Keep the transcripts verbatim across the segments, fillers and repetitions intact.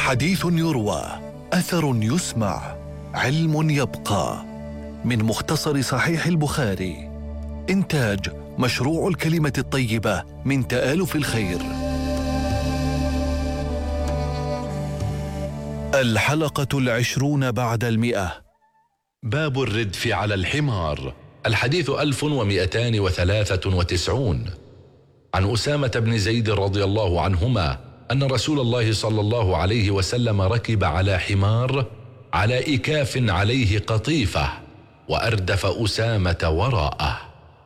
حديث يروى، أثر يسمع، علم يبقى. من مختصر صحيح البخاري. إنتاج مشروع الكلمة الطيبة من تآلف الخير. الحلقة العشرون بعد المئة. باب الردف على الحمار. الحديث ألف ومئتان وثلاثة وتسعون. عن أسامة بن زيد رضي الله عنهما أن رسول الله صلى الله عليه وسلم ركب على حمار على إكاف عليه قطيفة، وأردف أسامة وراءه.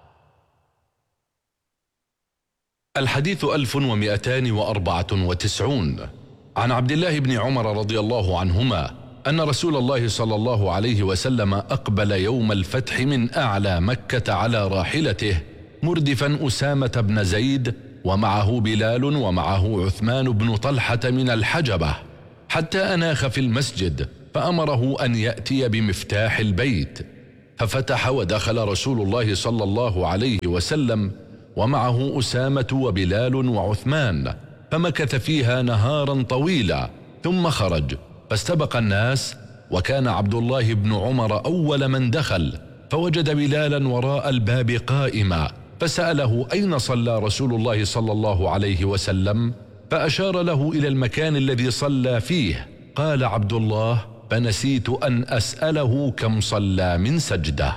الحديث ألف ومئتان وأربعة وتسعون. عن عبد الله بن عمر رضي الله عنهما أن رسول الله صلى الله عليه وسلم أقبل يوم الفتح من أعلى مكة على راحلته مردفا أسامة بن زيد، ومعه بلال ومعه عثمان بن طلحة من الحجبة، حتى أناخ في المسجد فأمره أن يأتي بمفتاح البيت، ففتح ودخل رسول الله صلى الله عليه وسلم ومعه أسامة وبلال وعثمان، فمكث فيها نهارا طويلا ثم خرج فاستبق الناس، وكان عبد الله بن عمر أول من دخل، فوجد بلالا وراء الباب قائما، فسأله أين صلى رسول الله صلى الله عليه وسلم، فأشار له إلى المكان الذي صلى فيه. قال عبد الله: فنسيت أن أسأله كم صلى من سجدة.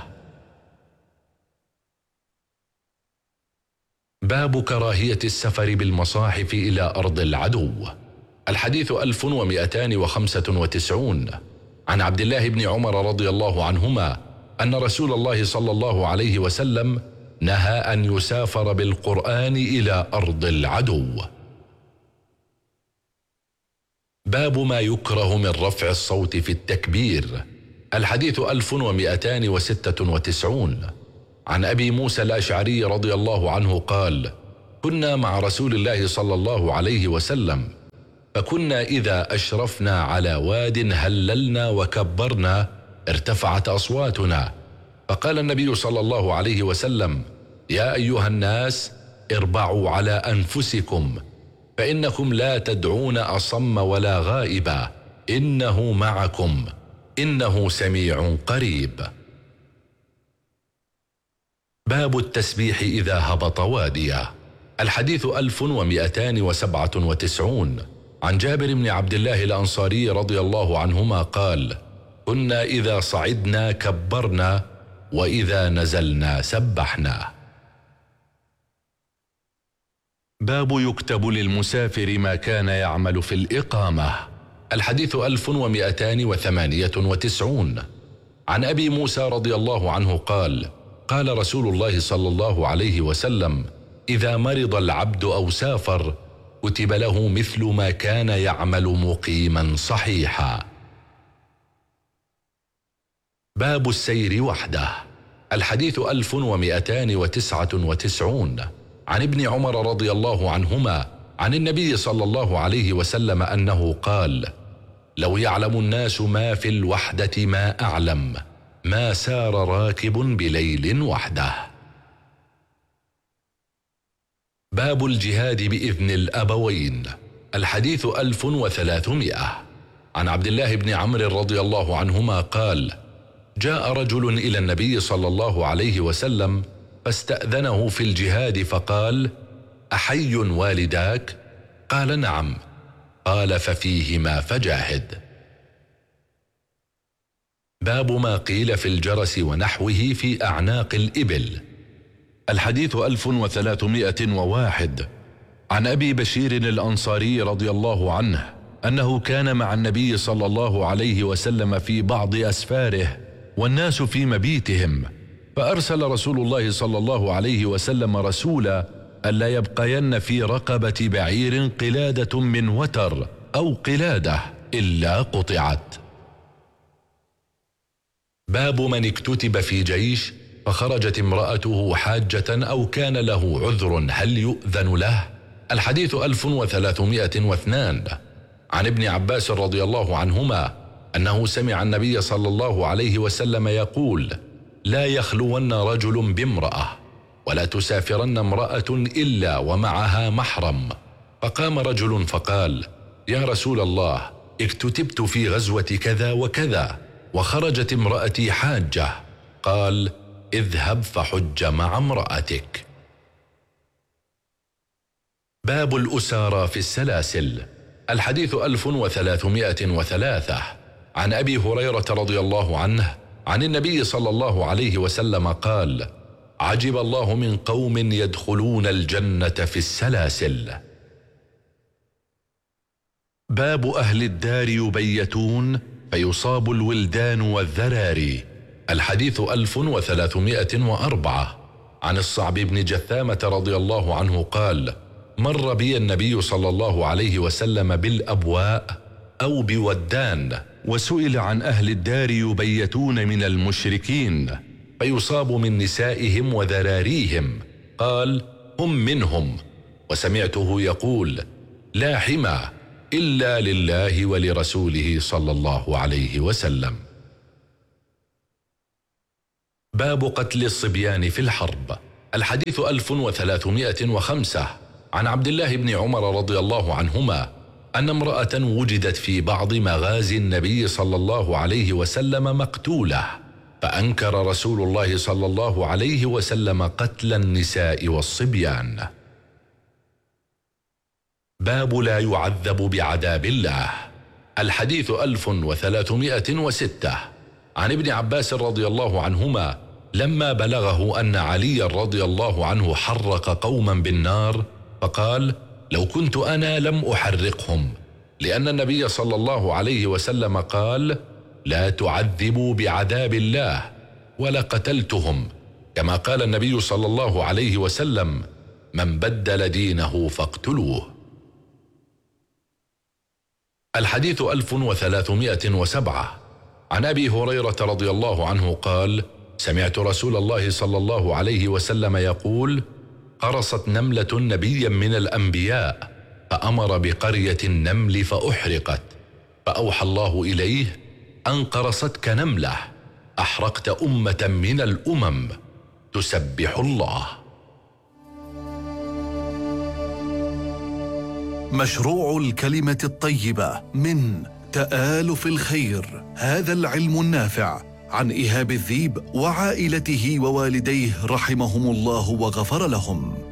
باب كراهية السفر بالمصاحف إلى أرض العدو. الحديث ألف ومئتان وخمسة وتسعون. عن عبد الله بن عمر رضي الله عنهما أن رسول الله صلى الله عليه وسلم نهى أن يسافر بالقرآن إلى أرض العدو. باب ما يكره من رفع الصوت في التكبير. الحديث ألف ومئتان وستة وتسعون. عن أبي موسى الأشعري رضي الله عنه قال: كنا مع رسول الله صلى الله عليه وسلم، فكنا إذا أشرفنا على واد هللنا وكبرنا ارتفعت أصواتنا، فقال النبي صلى الله عليه وسلم: يا أيها الناس اربعوا على أنفسكم، فإنكم لا تدعون أصم ولا غائبا، إنه معكم، إنه سميع قريب. باب التسبيح إذا هبط واديا. الحديث ألف ومئتان وسبعة وتسعون. عن جابر بن عبد الله الأنصاري رضي الله عنهما قال: كنا إذا صعدنا كبرنا، وإذا نزلنا سبحنا. باب يكتب للمسافر ما كان يعمل في الإقامة. الحديث ألف ومئتان وثمانية وتسعون. عن أبي موسى رضي الله عنه قال: قال رسول الله صلى الله عليه وسلم: إذا مرض العبد أو سافر كتب له مثل ما كان يعمل مقيما صحيحا. باب السير وحده. الحديث ألف ومئتان وتسعة وتسعون. عن ابن عمر رضي الله عنهما عن النبي صلى الله عليه وسلم أنه قال: لو يعلم الناس ما في الوحدة ما أعلم، ما سار راكب بليل وحده. باب الجهاد بإذن الأبوين. الحديث ألف وثلاثمائة. عن عبد الله بن عمرو رضي الله عنهما قال: جاء رجل إلى النبي صلى الله عليه وسلم فاستأذنه في الجهاد، فقال: أحي والداك؟ قال: نعم. قال: ففيهما فجاهد. باب ما قيل في الجرس ونحوه في أعناق الإبل. الحديث ألف وثلاثمائة وواحد. عن أبي بشير الأنصاري رضي الله عنه أنه كان مع النبي صلى الله عليه وسلم في بعض أسفاره والناس في مبيتهم، فأرسل رسول الله صلى الله عليه وسلم رسولا ألا يبقين في رقبة بعير قلادة من وتر أو قلادة إلا قطعت. باب من اكتتب في جيش فخرجت امرأته حاجة أو كان له عذر هل يؤذن له؟ الحديث ألف وثلاثمائة واثنان. عن ابن عباس رضي الله عنهما أنه سمع النبي صلى الله عليه وسلم يقول: لا يخلون رجل بامرأة، ولا تسافرن امرأة إلا ومعها محرم. فقام رجل فقال: يا رسول الله، اكتتبت في غزوة كذا وكذا وخرجت امرأتي حاجة. قال: اذهب فحج مع امرأتك. باب الأسارى في السلاسل. الحديث ألف وثلاثمائة وثلاثة. عن أبي هريرة رضي الله عنه عن النبي صلى الله عليه وسلم قال: عجب الله من قوم يدخلون الجنة في السلاسل. باب أهل الدار يبيتون فيصاب الولدان والذراري. الحديث ألف وثلاثمائة وأربعة. عن الصعب بن جثامة رضي الله عنه قال: مر بي النبي صلى الله عليه وسلم بالأبواء أو بودان، وسئل عن أهل الدار يبيتون من المشركين فيصاب من نسائهم وذراريهم، قال: هم منهم. وسمعته يقول: لا حمى إلا لله ولرسوله صلى الله عليه وسلم. باب قتل الصبيان في الحرب. الحديث ألف وثلاثمائة وخمسة. عن عبد الله بن عمر رضي الله عنهما أن امرأة وجدت في بعض مغازي النبي صلى الله عليه وسلم مقتولة، فأنكر رسول الله صلى الله عليه وسلم قتل النساء والصبيان. باب لا يعذب بعذاب الله. الحديث ألف وثلاثمائة وستة. عن ابن عباس رضي الله عنهما لما بلغه أن علي رضي الله عنه حرق قوما بالنار فقال: لو كنت أنا لم أحرقهم، لأن النبي صلى الله عليه وسلم قال: لا تعذبوا بعذاب الله، ولقتلتهم، كما قال النبي صلى الله عليه وسلم: من بدل دينه فاقتلوه. الحديث ألف وثلاثمائة وسبعة. عن أبي هريرة رضي الله عنه قال: سمعت رسول الله صلى الله عليه وسلم يقول: قرصت نملة نبيا من الأنبياء فأمر بقرية النمل فأحرقت، فأوحى الله إليه: أن قرصتك نملة أحرقت أمة من الأمم تسبح الله. مشروع الكلمة الطيبة من تآلف الخير، هذا العلم النافع، عن إيهاب الذيب وعائلته ووالديه رحمهم الله وغفر لهم.